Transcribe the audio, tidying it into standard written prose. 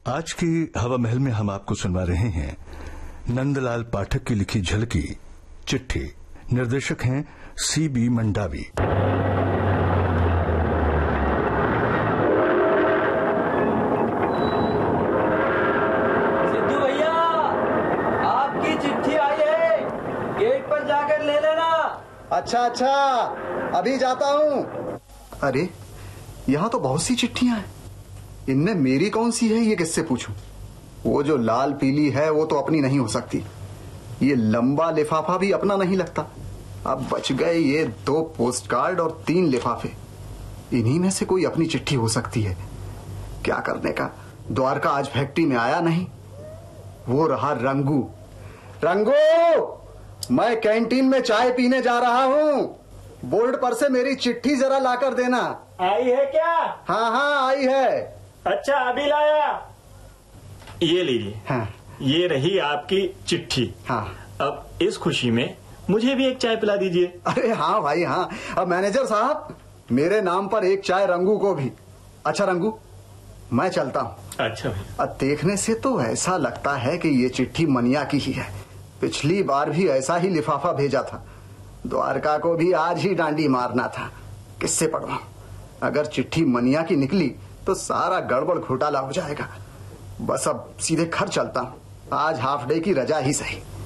आज की हवा महल में हम आपको सुनवा रहे हैं नंदलाल पाठक की लिखी झलकी चिट्ठी। निर्देशक हैं C.B. मंडावी। सिद्धू भैया, आपकी चिट्ठी आई है, गेट पर जाकर ले लेना। अच्छा, अभी जाता हूँ। अरे, यहाँ तो बहुत सी चिट्ठियां हैं। इनमें मेरी कौन सी है ये किससे पूछूं? वो जो लाल पीली है वो तो अपनी नहीं हो सकती। ये लंबा लिफाफा भी अपना नहीं लगता। अब बच गए ये 2 पोस्ट कार्ड और 3 लिफाफे। इन्हीं में से कोई अपनी चिट्ठी हो सकती है। क्या करने का, द्वारका आज फैक्ट्री में आया नहीं। वो रहा रंगू। रंगू, मैं कैंटीन में चाय पीने जा रहा हूँ। बोर्ड पर से मेरी चिट्ठी जरा लाकर देना। आई है क्या? हाँ, आई है। अच्छा, अभी लाया। ये लीजिए। हाँ। ये रही आपकी चिट्ठी। हाँ। अब इस खुशी में मुझे भी एक चाय पिला दीजिए। अरे हाँ भाई हाँ। अब मैनेजर साहब, मेरे नाम पर एक चाय रंगू को भी। अच्छा रंगू, मैं चलता हूँ। अच्छा भाई। अब देखने से तो ऐसा लगता है कि ये चिट्ठी मनिया की ही है। पिछली बार भी ऐसा ही लिफाफा भेजा था। द्वारका को भी आज ही डांडी मारना था। किससे पढ़वाऊं? अगर चिट्ठी मनिया की निकली तो सारा गड़बड़ घोटाला हो जाएगा। बस अब सीधे घर चलता हूँ। आज हाफ डे की रजा ही सही।